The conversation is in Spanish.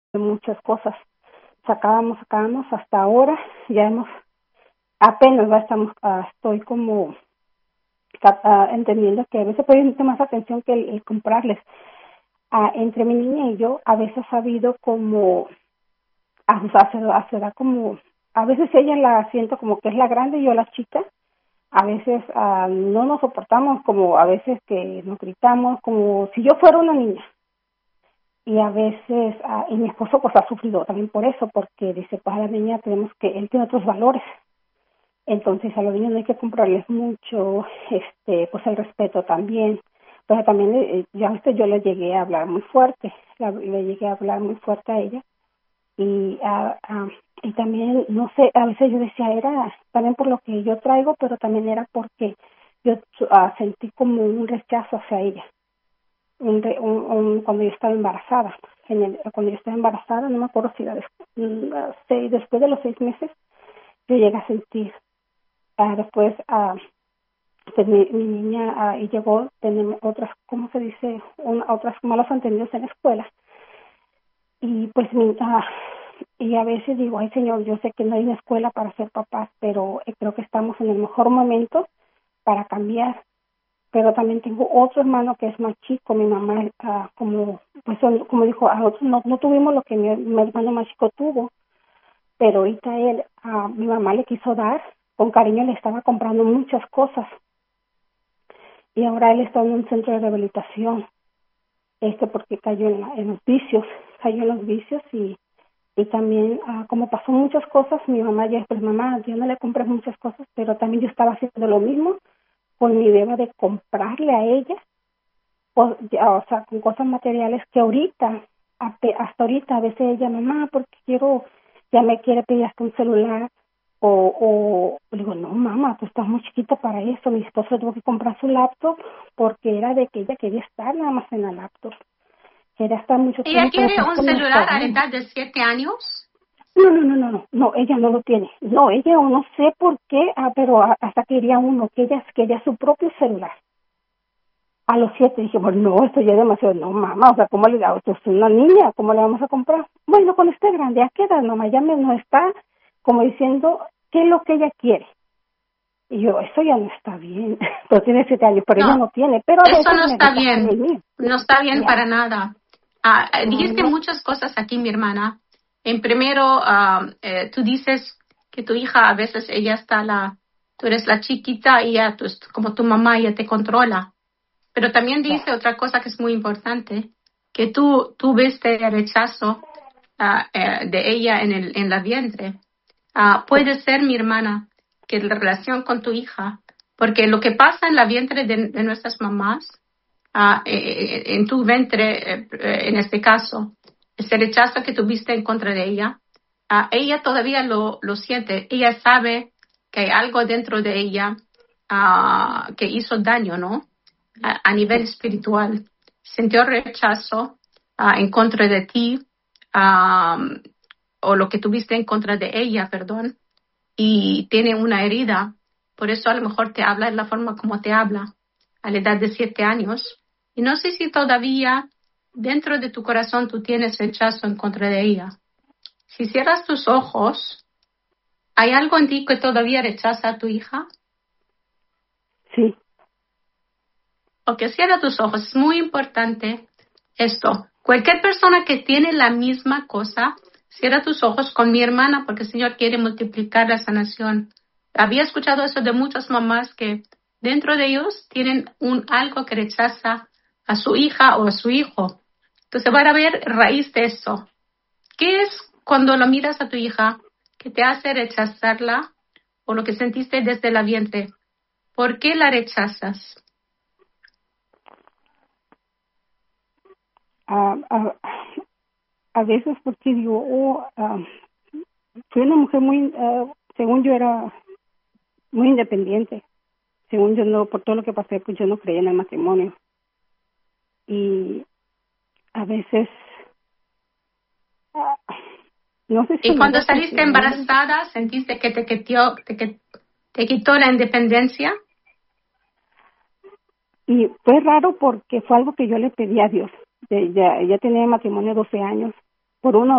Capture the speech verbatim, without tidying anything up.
muchas cosas. Sacábamos, sacábamos, hasta ahora ya hemos, apenas ya estamos, uh, estoy como uh, entendiendo que a veces pueden tomar más atención que el, el comprarles. Uh, entre mi niña y yo, a veces ha habido como, hacer, hacer como, a veces ella la siento como que es la grande y yo la chica. A veces uh, no nos soportamos, como a veces que nos gritamos, como si yo fuera una niña. Y a veces, uh, y mi esposo pues ha sufrido también por eso, porque dice, pues a la niña tenemos que, él tiene otros valores. Entonces a los niños no hay que comprarles mucho, este, pues el respeto también. Pero también, eh, ya viste, yo le llegué a hablar muy fuerte, le, le llegué a hablar muy fuerte a ella. Y, uh, uh, y también, no sé, a veces yo decía, era también por lo que yo traigo, pero también era porque yo uh, sentí como un rechazo hacia ella. Un, un, un, cuando yo estaba embarazada, en el, cuando yo estaba embarazada, no me acuerdo si era después, seis, después de los seis meses, yo llegué a sentir, uh, después, uh, pues mi, mi niña, uh, y llegó, tenemos otras, ¿cómo se dice? Una, otras malos entendidos en la escuela, y pues mi, uh, y a veces digo, ay Señor, yo sé que no hay una escuela para ser papás, pero eh, creo que estamos en el mejor momento para cambiar. Pero también tengo otro hermano que es más chico, mi mamá, uh, como pues como dijo, a nosotros no, no tuvimos lo que mi, mi hermano más chico tuvo, pero ahorita él, uh, mi mamá le quiso dar, con cariño le estaba comprando muchas cosas, y ahora él está en un centro de rehabilitación, este porque cayó en, la, en los vicios, cayó en los vicios, y y también, uh, como pasó muchas cosas, mi mamá ya, pues mamá, yo no le compré muchas cosas, pero también yo estaba haciendo lo mismo, con mi idea de comprarle a ella, o, ya, o sea, con cosas materiales que ahorita, hasta ahorita, a veces ella, mamá, porque quiero, ya me quiere pedir hasta un celular, o, o le digo, no, mamá, tú estás muy chiquita para eso. Mi esposo tuvo que comprar su laptop porque era de que ella quería estar nada más en la laptop. Quería estar mucho ¿Ella tiempo, pero quiere pues un como celular está a la bien. edad de siete años? No, no, no, no, no, no, ella no lo tiene. No, ella no sé por qué, ah, pero hasta quería uno, que ella quería su propio celular. A los siete dije, bueno, no, esto ya es demasiado. No, mamá, o sea, ¿cómo le digo? Esto es una niña, ¿cómo le vamos a comprar? Bueno, cuando esté grande, ¿a qué edad, mamá? Ya me no está como diciendo qué es lo que ella quiere. Y yo, eso ya no está bien. Pero tiene siete años, pero ella No, no tiene. Pero a eso veces no me está rechaza bien. el mío. No está bien Ya, para nada. Ah, eh, no, dijiste no. muchas cosas aquí, mi hermana. En primero, ah, eh, tú dices que tu hija a veces ella está la, tú eres la chiquita y ella, tú, como tu mamá, ella te controla. Pero también Ya. dice otra cosa que es muy importante, que tú tuviste el rechazo ah, eh, de ella en el en la vientre. Ah, puede ser, mi hermana, que la relación con tu hija, porque lo que pasa en la vientre de, de nuestras mamás, ah, eh, eh, en tu vientre, eh, eh, en este caso, ese rechazo que tuviste en contra de ella, ah, ella todavía lo, lo siente. Ella sabe que hay algo dentro de ella ah, que hizo daño, ¿no? A, a nivel espiritual. Sintió rechazo ah, en contra de ti, ah, o lo que tuviste en contra de ella, perdón, y tiene una herida. Por eso a lo mejor te habla de la forma como te habla a la edad de siete años. Y no sé si todavía dentro de tu corazón tú tienes rechazo en contra de ella. Si cierras tus ojos, ¿hay algo en ti que todavía rechaza a tu hija? Sí. O que cierra tus ojos. Es muy importante esto. Cualquier persona que tiene la misma cosa, cierra tus ojos con mi hermana porque el Señor quiere multiplicar la sanación. Había escuchado eso de muchas mamás que dentro de ellos tienen un algo que rechaza a su hija o a su hijo. Entonces van a ver raíz de eso. ¿Qué es cuando lo miras a tu hija que te hace rechazarla o lo que sentiste desde la vientre? ¿Por qué la rechazas? A, a, a veces porque digo, oh, uh, fui una mujer muy, uh, según yo era muy independiente. Según yo no, por todo lo que pasé, pues yo no creía en el matrimonio. Y a veces, ah, no sé si Y cuando mejor saliste sentirme. embarazada, ¿sentiste que te quitó, te, que- te quitó la independencia? Y fue raro porque fue algo que yo le pedí a Dios. Ya, ya, ya tenía matrimonio doce años. Por uno